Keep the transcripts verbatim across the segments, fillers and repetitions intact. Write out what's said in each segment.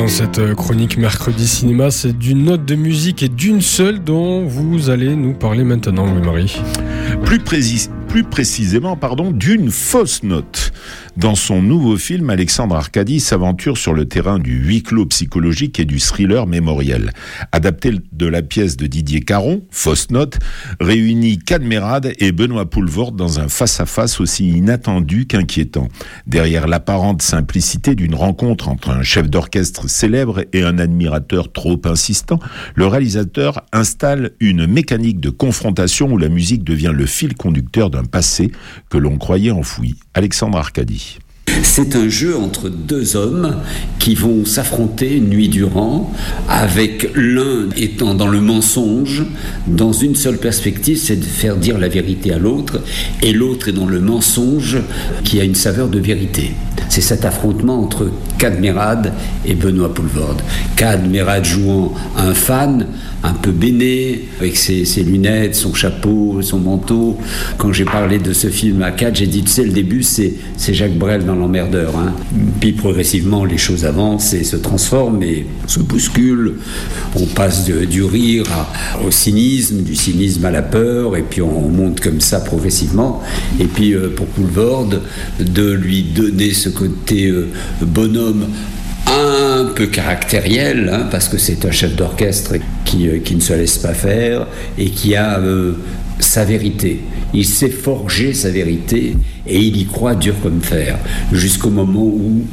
dans cette chronique Mercredi Cinéma, c'est d'une note de musique et d'une seule dont vous allez nous parler maintenant, Louis-Marie. Plus, précis, plus précisément, pardon, d'une fausse note. Dans son nouveau film, Alexandre Arcadi s'aventure sur le terrain du huis clos psychologique et du thriller mémoriel. Adapté de la pièce de Didier Caron, Fausse note, réunit Cadmerade et Benoît Poelvoorde dans un face-à-face aussi inattendu qu'inquiétant. Derrière l'apparente simplicité d'une rencontre entre un chef d'orchestre célèbre et un admirateur trop insistant, le réalisateur installe une mécanique de confrontation où la musique devient le fil conducteur d'un passé que l'on croyait enfoui. Alexandre Arcadi. C'est un jeu entre deux hommes qui vont s'affronter une nuit durant, avec l'un étant dans le mensonge, dans une seule perspective, c'est de faire dire la vérité à l'autre, et l'autre est dans le mensonge qui a une saveur de vérité. C'est cet affrontement entre Cadmerade et Benoît Poelvoorde. Cadmerade jouant un fan, un peu béné, avec ses, ses lunettes, son chapeau, son manteau. Quand j'ai parlé de ce film à Cad, j'ai dit, tu sais, le début, c'est, c'est Jacques Brel dans L'Emmerdeur. Hein. Puis progressivement, les choses avancent et se transforment et se bousculent. On passe de, du rire à, au cynisme, du cynisme à la peur, et puis on monte comme ça progressivement. Et puis euh, pour Poelvoorde, de lui donner ce côté euh, bonhomme un peu caractériel, hein, parce que c'est un chef d'orchestre qui, euh, qui ne se laisse pas faire et qui a euh, sa vérité. Il sait forger sa vérité et il y croit dur comme fer, jusqu'au moment où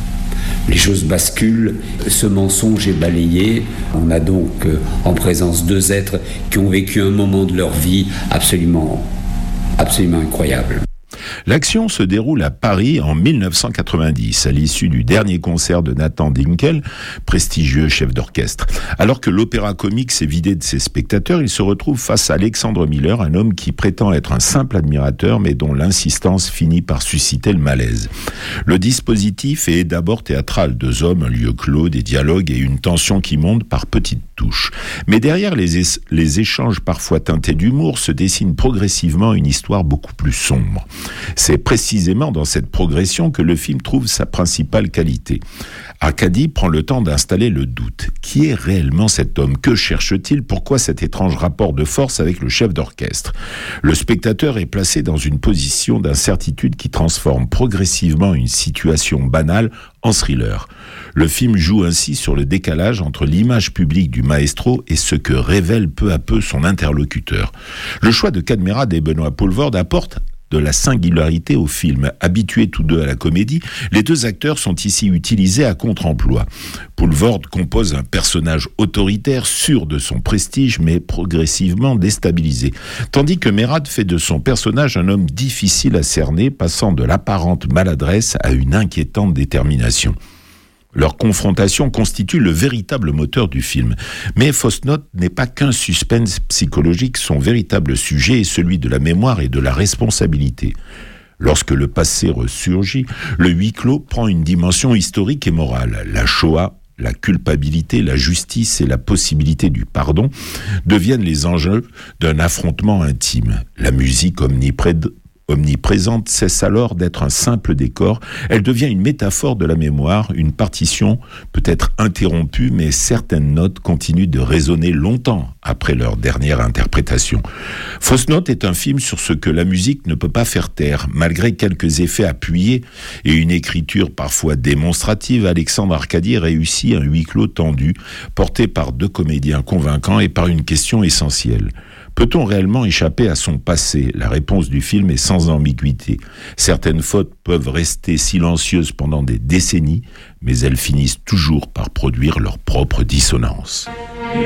les choses basculent, ce mensonge est balayé. On a donc euh, en présence deux êtres qui ont vécu un moment de leur vie absolument, absolument incroyable. L'action se déroule à Paris en dix-neuf cent quatre-vingt-dix, à l'issue du dernier concert de Nathan Dinkel, prestigieux chef d'orchestre. Alors que l'opéra comique s'est vidé de ses spectateurs, il se retrouve face à Alexandre Miller, un homme qui prétend être un simple admirateur, mais dont l'insistance finit par susciter le malaise. Le dispositif est d'abord théâtral, deux hommes, un lieu clos, des dialogues et une tension qui monte par petites touches. Mais derrière les, es- les échanges parfois teintés d'humour se dessine progressivement une histoire beaucoup plus sombre. C'est précisément dans cette progression que le film trouve sa principale qualité. Arcadi prend le temps d'installer le doute. Qui est réellement cet homme ? Que cherche-t-il ? Pourquoi cet étrange rapport de force avec le chef d'orchestre ? Le spectateur est placé dans une position d'incertitude qui transforme progressivement une situation banale en thriller. Le film joue ainsi sur le décalage entre l'image publique du maestro et ce que révèle peu à peu son interlocuteur. Le choix de Cadmerade et Benoît Poelvoorde apporte de la singularité au film. Habitués tous deux à la comédie, les deux acteurs sont ici utilisés à contre-emploi. Poelvoorde compose un personnage autoritaire, sûr de son prestige, mais progressivement déstabilisé. Tandis que Merade fait de son personnage un homme difficile à cerner, passant de l'apparente maladresse à une inquiétante détermination. Leur confrontation constitue le véritable moteur du film. Mais Fausse note n'est pas qu'un suspense psychologique, son véritable sujet est celui de la mémoire et de la responsabilité. Lorsque le passé ressurgit, le huis clos prend une dimension historique et morale. La Shoah, la culpabilité, la justice et la possibilité du pardon deviennent les enjeux d'un affrontement intime. La musique omniprésente omniprésente cesse alors d'être un simple décor, elle devient une métaphore de la mémoire, une partition peut être interrompue, mais certaines notes continuent de résonner longtemps après leur dernière interprétation. Fausse note est un film sur ce que la musique ne peut pas faire taire. Malgré quelques effets appuyés et une écriture parfois démonstrative, Alexandre Arcadi réussit un huis clos tendu, porté par deux comédiens convaincants et par une question essentielle. Peut-on réellement échapper à son passé ? La réponse du film est sans ambiguïté. Certaines fautes peuvent rester silencieuses pendant des décennies, mais elles finissent toujours par produire leur propre dissonance.